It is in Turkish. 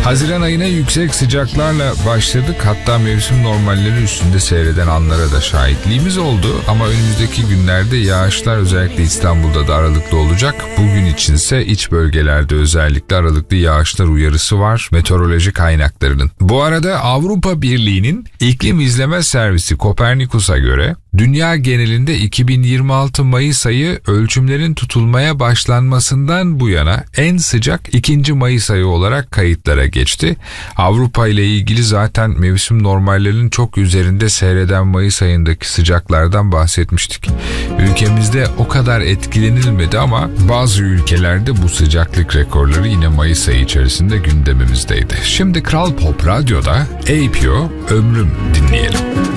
Haziran ayına yüksek sıcaklarla başladık. Hatta mevsim normalleri üstünde seyreden anlara da şahitliğimiz oldu. Ama önümüzdeki günlerde yağışlar özellikle İstanbul'da da aralıklı olacak. Bugün içinse iç bölgelerde özellikle aralıklı yağışlar uyarısı var meteoroloji kaynaklarının. Bu arada Avrupa Birliği'nin iklim izleme servisi Kopernikus'a göre dünya genelinde 2026 Mayıs ayı ölçümlerin tutulmaya başlanmasından bu yana en sıcak 2. Mayıs ayı olarak kayıtlara geçti. Avrupa ile ilgili zaten mevsim normallerinin çok üzerinde seyreden Mayıs ayındaki sıcaklardan bahsetmiştik. Ülkemizde o kadar etkilenilmedi ama bazı ülkelerde bu sıcaklık rekorları yine Mayıs ayı içerisinde gündemimizdeydi. Şimdi Kral Pop Radyo'da APO Ömrüm dinleyelim.